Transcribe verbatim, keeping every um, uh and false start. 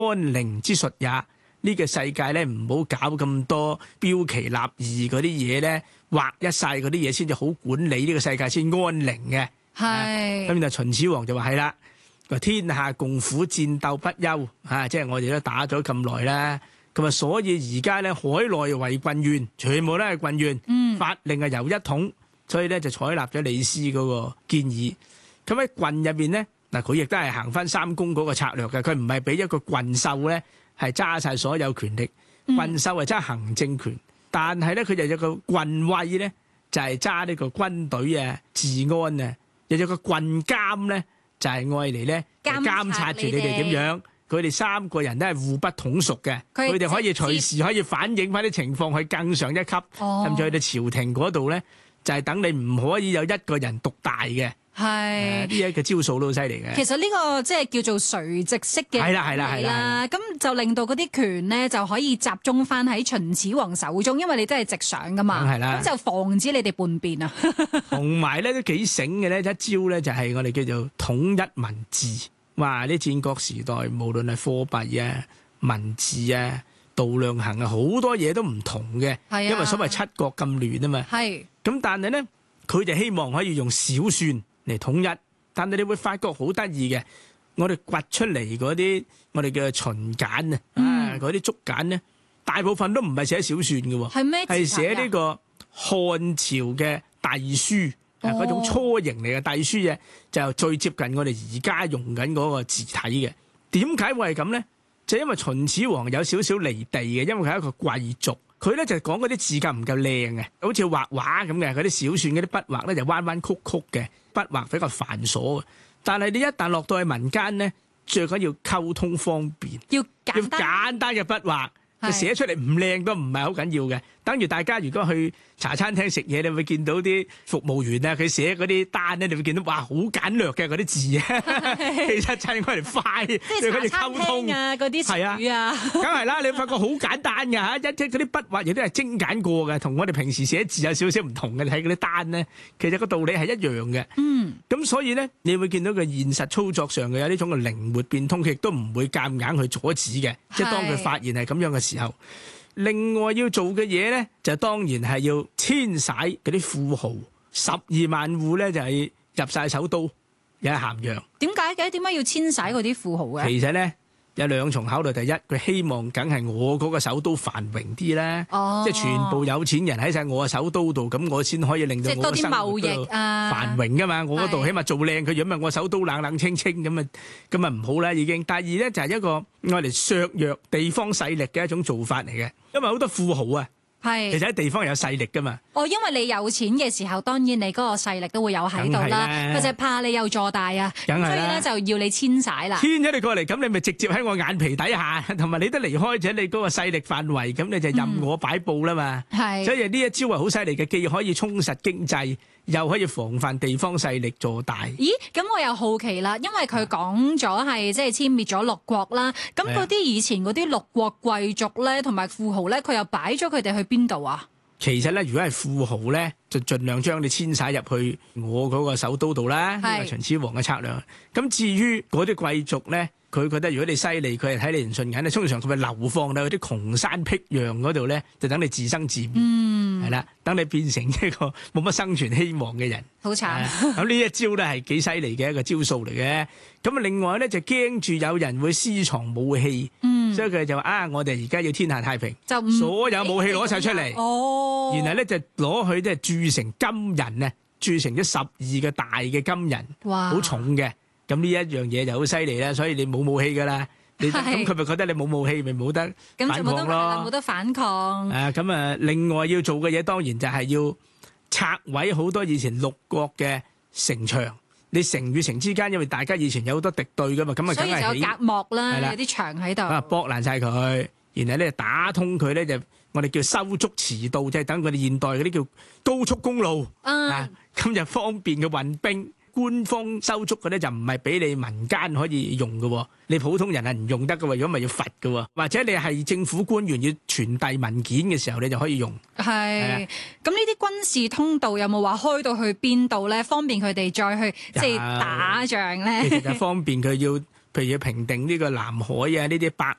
安寧之術也。呢個世界咧唔好搞咁多標奇立異嗰啲嘢咧，劃一晒嗰啲嘢先至好管理呢個世界先安寧嘅。 係。 咁就秦始皇就話係啦，話天下共苦戰鬥不休嚇，即係我哋都打咗咁耐啦。咁啊，所以而家咧海內為郡縣，全部都係郡縣，嗯、法令係由一統，所以咧就採納咗李斯嗰個建議。咁喺郡入邊咧，嗱佢亦都係行翻三公嗰個策略嘅，佢唔係俾一個郡守咧。係揸晒所有權力，郡守係揸行政權，嗯、但係咧佢就有個郡尉咧，就係揸呢個軍隊啊、治安啊，又有個郡監咧，就係愛嚟咧監察住你哋點樣。佢哋三個人都係互不統屬嘅，佢哋可以隨時可以反映翻啲情況去更上一級， 哦、 甚至去到朝廷嗰度咧，就係、是、等你唔可以有一個人獨大嘅。係呢一個招數都好犀利嘅。 其實呢個即係叫做垂直式嘅係啦係啦係啦， 咁就令到嗰啲權咧就可以集中翻喺秦始皇手中，因為你都係直上噶嘛。 係啦， 咁就防止你哋叛變啊。 同埋咧都幾醒嘅咧，一招咧就係我哋叫做統一文字。哇！啲戰國時代無論係貨幣啊、文字啊、度量衡啊，好多嘢都唔同嘅。係因為所謂七國咁亂啊嘛。係。咁但係咧，佢就希望可以用小算嚟統一，但係你會發覺好得意嘅，我哋掘出嚟嗰啲我哋嘅秦簡啊，啊嗰啲竹簡咧，大部分都唔係寫小算嘅喎，係咩？係寫呢個漢朝嘅隸書，係嗰種初型嚟嘅隸書嘅，就最接近我哋而家用緊嗰個字體嘅。點解會係咁咧？就因為秦始皇有少少離地嘅，因為佢係一個貴族。佢咧就講嗰啲字夠唔夠靚嘅，好似畫畫咁嘅，嗰啲小算嗰啲筆畫咧就彎彎曲曲嘅，筆畫比較繁瑣嘅。但係你一旦落到去民間咧，最緊要溝通方便，要簡單，要簡單嘅筆畫，就寫出嚟唔靚都唔係好緊要嘅。等於大家如果去茶餐廳食嘢，你會見到啲服務員啊，佢寫嗰啲單咧，你會見到哇好簡略嘅嗰啲字啊，其實就係我哋快，即係茶餐廳啊嗰啲詞語啊，梗係啦，你發覺好簡單㗎嚇，一即係嗰啲筆畫亦都係精簡過嘅，同我哋平時寫字有少少唔同嘅。你睇嗰啲單咧，其實個道理係一樣嘅。嗯，咁所以咧，你會見到佢現實操作上嘅有呢種嘅靈活變通，佢亦都唔會夾硬去阻止嘅。即係當佢發現係咁樣嘅時候。另外要做嘅嘢咧，就當然係要遷徙嗰啲富豪，十二萬戶咧就係入晒首都，有喺咸陽。點解嘅？點解要遷徙嗰啲富豪嘅？其實咧有兩重考慮，第一佢希望梗係我嗰個首都繁榮啲啦，哦、即係全部有錢人喺晒我嘅首都度，咁我先可以令到我嘅生活都繁榮噶嘛。我嗰度起碼做靚佢，如果唔係我首都冷冷清清咁啊，咁啊唔好啦已經。第二咧就係一個我哋削弱地方勢力嘅一種做法嚟嘅。因為好多富豪啊，係其實喺地方有勢力噶嘛。哦，因為你有錢嘅時候，當然你嗰個勢力都會有喺度啦。佢就怕你有坐大啊，所以咧就要你遷徙啦。遷咗你過嚟，咁你咪直接喺我眼皮底下，同埋你都離開咗你嗰個勢力範圍，咁你就任我擺佈啦嘛。係、嗯，所以呢一招係好犀利嘅，既可以充實經濟，又可以防範地方勢力坐大。咦？咁我又好奇啦，因為佢講咗係即係殲滅咗六國啦。咁嗰啲以前嗰啲六國貴族咧，同埋富豪咧，佢又擺咗佢哋去邊度啊？其實咧，如果係富豪咧，就盡量將你遷徙入去我嗰個首都度啦。呢個秦始皇嘅策略。咁至於嗰啲貴族咧，佢覺得如果你犀利，佢係睇你唔順眼咧，通常佢咪流放到嗰啲窮山僻壤嗰度咧，就等你自生自滅。嗯，係啦，等你變成一個冇乜生存希望嘅人。好慘。咁呢一招咧係幾犀利嘅一個招數嚟嘅。咁啊，另外咧就驚住有人會私藏武器。嗯，所以佢就話啊，我哋而家要天下太平，就所有武器攞晒出嚟。哦，然後咧就攞去即係鑄成金人啊，鑄成咗十二個大嘅金人，哇，好重嘅。咁呢一樣嘢就好犀利啦，所以你冇武器噶啦，你咁佢咪覺得你冇武器，咪冇得反抗咯，冇得反抗。誒，咁啊，另外要做嘅嘢，當然就係要拆毀好多以前六國嘅城牆。你城與城之間，因為大家以前有好多敵對噶嘛，咁啊，梗係起有隔膜啦，有啲牆喺度。啊，剝爛晒佢，然後咧打通佢咧，就我哋叫修築馳道，即係等佢哋現代嗰啲叫高速公路啊，咁就方便嘅運兵。官方修築嘅咧就唔係俾你民間可以用嘅，你普通人係唔用得嘅，如果咪要罰嘅，或者你係政府官員要傳遞文件嘅時候，你就可以用。係，咁呢啲軍事通道有冇話開到去邊度咧？方便佢哋再去即係打仗咧？其實就方便佢要譬如要平定呢個南海啊，呢啲百